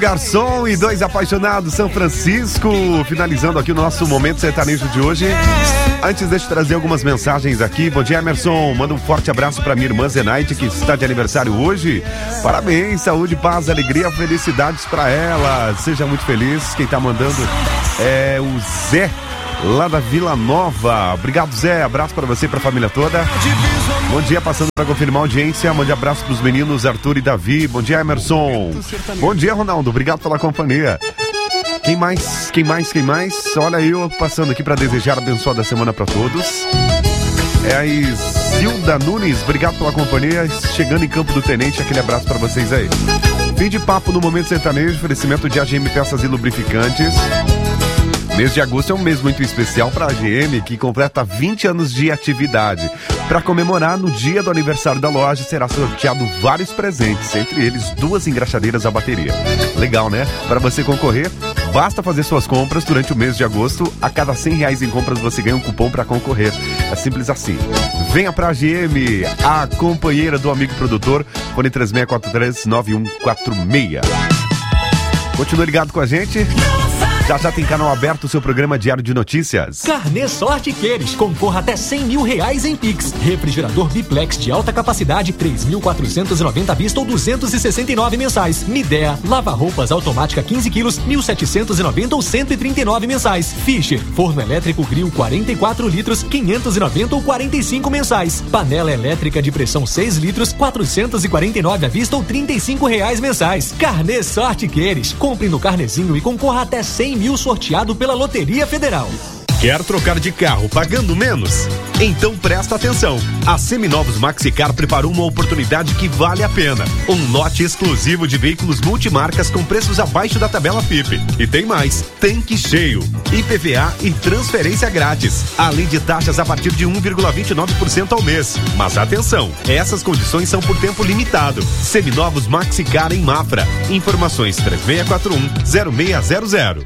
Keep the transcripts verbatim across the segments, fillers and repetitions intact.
Garçom e Dois Apaixonados, São Francisco, finalizando aqui o nosso Momento Sertanejo de hoje. Antes, deixa eu trazer algumas mensagens aqui. Bom dia, Emerson. Manda um forte abraço pra minha irmã Zenaide, que está de aniversário hoje. Parabéns, saúde, paz, alegria, felicidades pra ela. Seja muito feliz. Quem tá mandando é o Zé, lá da Vila Nova. Obrigado, Zé. Abraço pra você e pra família toda. Bom dia, passando para confirmar a audiência. Mande abraço pros meninos Arthur e Davi. Bom dia, Emerson. Bom dia, Ronaldo. Obrigado pela companhia. Quem mais? Quem mais? Quem mais? Olha eu passando aqui para desejar a abençoada semana para todos. É a Isilda Nunes. Obrigado pela companhia. Chegando em Campo do Tenente, aquele abraço para vocês aí. Fim de papo no Momento Sertanejo. Oferecimento de A G M Peças e Lubrificantes. Mês de agosto é um mês muito especial para a A G M, que completa vinte anos de atividade. Para comemorar, no dia do aniversário da loja, será sorteado vários presentes, entre eles duas engraxadeiras à bateria. Legal, né? Para você concorrer, basta fazer suas compras durante o mês de agosto. A cada cem reais em compras você ganha um cupom para concorrer. É simples assim. Venha para a A G M, a companheira do amigo produtor. Fone três seis quatro três, nove um quatro seis. Continue ligado com a gente. Já já tem canal aberto, o seu programa diário de notícias. Carnê Sorte Queires, concorra até cem mil reais em Pix. Refrigerador Biplex de alta capacidade, três mil quatrocentos e noventa à vista ou duzentos e sessenta e nove mensais. Midea, lava-roupas automática quinze quilos, mil setecentos e noventa ou cento e trinta e nove mensais. Fischer, forno elétrico grill quarenta e quatro litros, quinhentos e noventa ou quarenta e cinco mensais. Panela elétrica de pressão seis litros, quatrocentos e quarenta e nove à vista ou trinta e cinco reais mensais. Carnê Sorte Queires, compre no Carnezinho e concorra até cem mil sorteado pela Loteria Federal. Quer trocar de carro pagando menos? Então presta atenção. A Seminovos Maxicar preparou uma oportunidade que vale a pena. Um lote exclusivo de veículos multimarcas com preços abaixo da tabela F I P. E tem mais, tanque cheio, I P V A e transferência grátis. Além de taxas a partir de um vírgula vinte e nove por cento ao mês. Mas atenção, essas condições são por tempo limitado. Seminovos Maxicar em Mafra. Informações três seis quatro um, zero seis zero zero.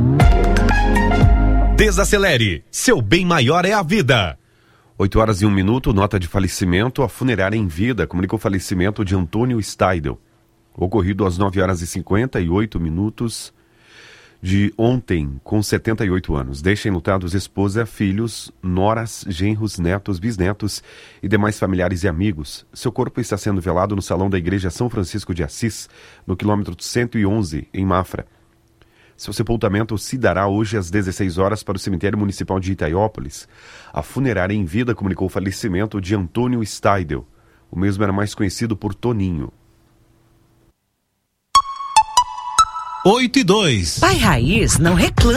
Desacelere, seu bem maior é a vida. oito horas e um minuto, nota de falecimento. A funerária Em Vida comunicou o falecimento de Antônio Steidel, ocorrido às nove horas e cinquenta e oito minutos de ontem, com setenta e oito anos. Deixa enlutados esposa, filhos, noras, genros, netos, bisnetos e demais familiares e amigos. Seu corpo está sendo velado no salão da Igreja São Francisco de Assis, no quilômetro cento e onze, em Mafra. Seu sepultamento se dará hoje às dezesseis horas para o cemitério municipal de Itaiópolis. A funerária Em Vida comunicou o falecimento de Antônio Steidel. O mesmo era mais conhecido por Toninho. oito e dois. Pai Raiz não reclama.